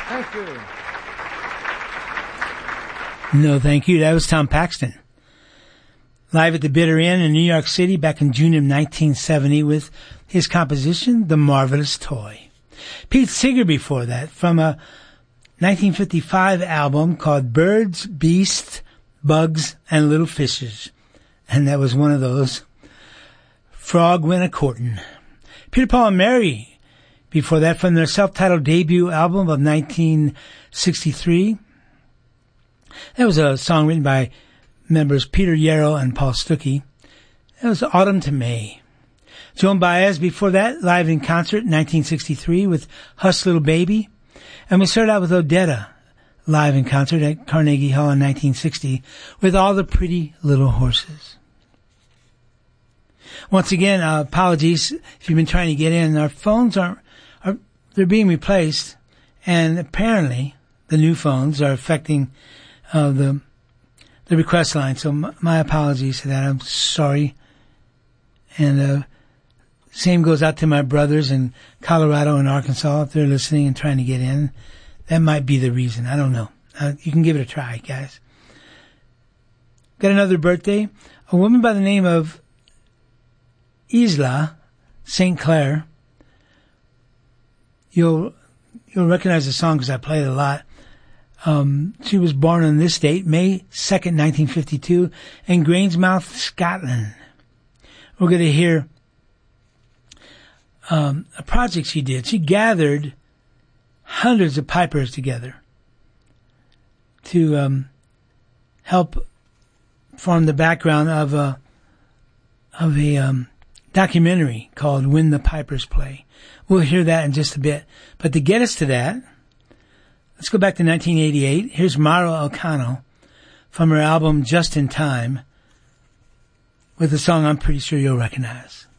Thank you. No, thank you. That was Tom Paxton. Live at the Bitter End in New York City back in June of 1970 with his composition, The Marvelous Toy. Pete Seeger before that from a 1955 album called Birds, Beasts, Bugs, and Little Fishes. And that was one of those. Frog Went A-Courtin'. Peter, Paul, and Mary before that from their self-titled debut album of 1963. That was a song written by members Peter Yarrow and Paul Stuckey. That was Autumn to May. Joan Baez before that, live in concert in 1963 with Hush Little Baby. And we started out with Odetta, live in concert at Carnegie Hall in 1960 with All the Pretty Little Horses. Once again, apologies if you've been trying to get in. Our phones they're being replaced, and apparently the new phones are affecting the request line. So my apologies for that. I'm sorry. And same goes out to my brothers in Colorado and Arkansas if they're listening and trying to get in. That might be the reason. I don't know. You can give it a try, guys. Got another birthday. A woman by the name of Isla St. Clair. You'll recognize the song because I play it a lot. She was born on this date, May 2nd, 1952, in Grangemouth, Scotland. We're going to hear a project she did. She gathered hundreds of pipers together to help form the background of a documentary called When the Pipers Play. We'll hear that in just a bit. But to get us to that, let's go back to 1988. Here's Mara O'Connell from her album Just in Time with a song I'm pretty sure you'll recognize.